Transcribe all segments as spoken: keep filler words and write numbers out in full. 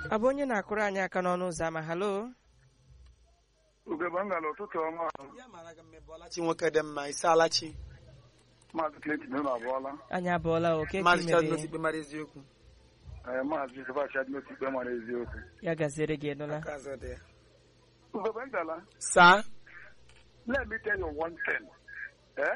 Abụ onye na-akụrụ anyị aka n'ọnụ ụzọ ama. Halo. Ugegbe ụtụtụ ọma. Ya mara gị mmebe Ọlachi nwoke dị mma isi Alachi. Maazị Clinton unu abụọla. Anyị abụọla oke Maazị Chadị Osikpe mara eziokwu. Ee, Maazị Sebastian Chadị Osikpe mara eziokwu. Ya gaziere gị nụla. Aka azọ dị ya. Ugegbe ngala. Saa. Let me tell you one thing. Eh?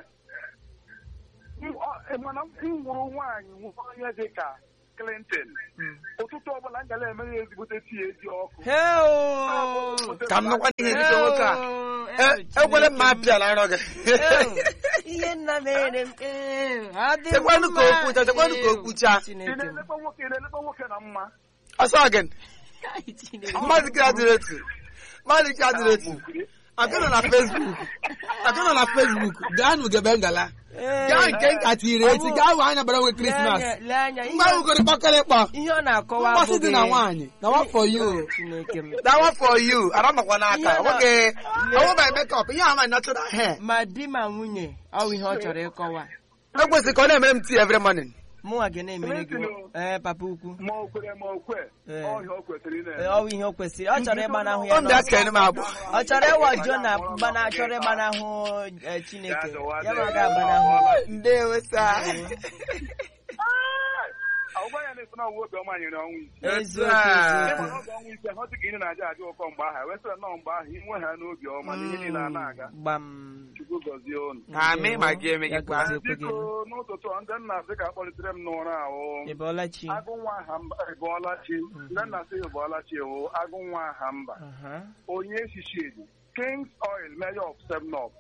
Mana m nwụrụ nwaanyị nwụrụ onye dị ka Clinton. Ụtụtụ ọbụla ngala emeghị ezigbote tii eji ọkụ. Ka m nụkwa ihe ndị nwoke a. Ekwere m ma apịa na nrọ gị. Ihe nna mere m. Sekwanụ ka okwucha, sekwanụ ka okwucha. Ị na-elekwa nwoke, ị na-elekwa nwoke na mma. Ọsọ gị. Mmadụ gị adịrị etu. Mmadụ gị adịrị etu. Agụnọ na Facebook. Agụnọ na Facebook. Gaa n'Ugegbe ngala. Gaa nke nka tiri eti. Gaa wa anya bara nwe Christmas. Mgbe ugoro kpọkịrị kpọ. Ihe ọ na-akọwa mmasị dị na nwaanyị. Na one for you. That one for you. Aramakwa n'aka. Nwoke. Ọwụ by makeup. Ihe ama natural hair. Ma di ma nwunye. Ọ ihe ọ chọrọ ịkọwa. Ekwesị ka ọ na-emere m tii every morning. Mụnwa gị na-emere gị. Ee, papa ukwu. Ma o kwere ma o kwe. Ọ ihe o kwesịrị ime. Ọ ihe o kwesịrị. Ọ chọrọ ịgbanahụ ya. Ọ ndị aka m abụ. Ọ chọrọ ịwa Jona gbana chọrọ ịgbanahụ Chineke. Ya ma ga-agbanahụ. Ndewo saa. Agwa ya na-eso na obi ọma nyere ọnwụ isi. Eziokwu Ịma eziokwu. na ọ bụ ọnwụ isi ahụ dị ka ị na-aja aja ụkọ mgbe ahụ. Wesịrị nnọọ mgbe ahụ inwe ha n'obi ọma n'ihe niile a na-aga. Gbam. Chukwu gọzie unu. Amị ma gị eme gị kwa. Ya gọzie Biko n'ụtụtụ a, ndị nna sị ka akpọlitere m n'ụra ahụ. Ị bọọla chi. Agụ nwa aha mba ịbọọlachi. Ndị nna sị ịbọọlachi ewu agụ nwa aha mba. Aha. Onye Shishidi, King's Oil, Mayor of Seven Up,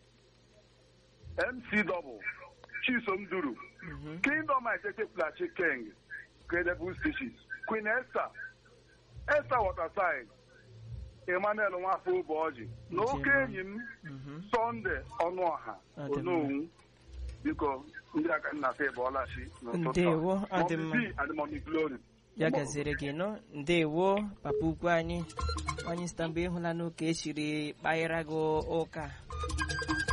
M C Double, Chisom Duru, Kingdom Executive Plachi King, Credible Species, Queen Esther, Esther Waterside, Emmanuel Nwafọ Ụbọjị, na oke enyi m Sunday Ọnụọha Onowu. Biko ndị aka nna sị ịbọọlachi n'ụtụtụ. Ndewo, ọ dị mma. Mommy B and Mommy Glory. Ya gaziere gị nọ. Ndewo papa ukwu anyị. Anyị sita mgbe ịhụla n'ụka esiri kpaịra gị ụka.